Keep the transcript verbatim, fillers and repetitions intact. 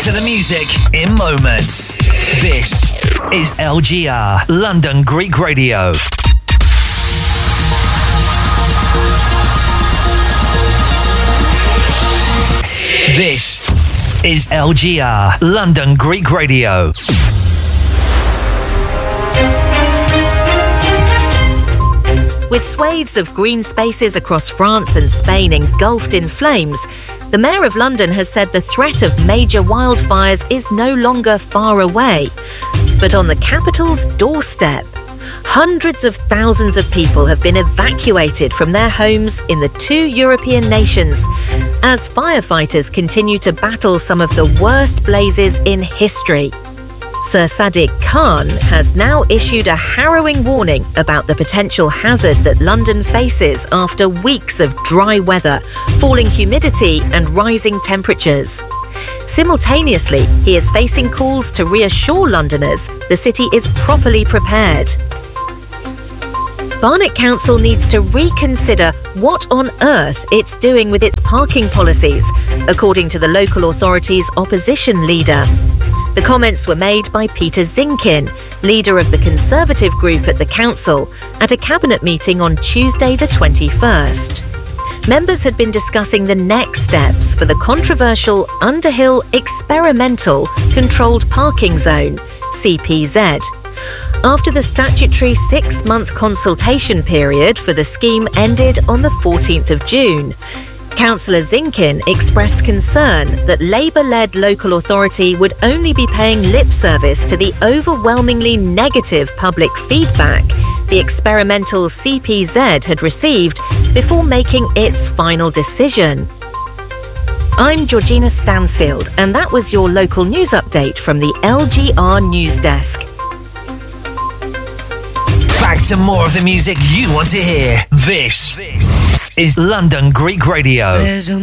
to the music in moments. This is L G R, London Greek Radio. This is L G R, London Greek Radio. With swathes of green spaces across France and Spain engulfed in flames, the Mayor of London has said the threat of major wildfires is no longer far away, but on the capital's doorstep. Hundreds of thousands of people have been evacuated from their homes in the two European nations as firefighters continue to battle some of the worst blazes in history. Sir Sadiq Khan has now issued a harrowing warning about the potential hazard that London faces after weeks of dry weather, falling humidity and rising temperatures. Simultaneously, he is facing calls to reassure Londoners the city is properly prepared. Barnet Council needs to reconsider what on earth it's doing with its parking policies, according to the local authority's opposition leader. The comments were made by Peter Zinkin, leader of the Conservative group at the council, at a cabinet meeting on Tuesday the twenty-first. Members had been discussing the next steps for the controversial Underhill Experimental Controlled Parking Zone, C P Z. After the statutory six-month consultation period for the scheme ended on the fourteenth of June, Councillor Zinkin expressed concern that Labour-led local authority would only be paying lip service to the overwhelmingly negative public feedback the experimental C P Z had received before making its final decision. I'm Georgina Stansfield, and that was your local news update from the L G R News Desk. Back to more of the music you want to hear. This is London Greek Radio. There's a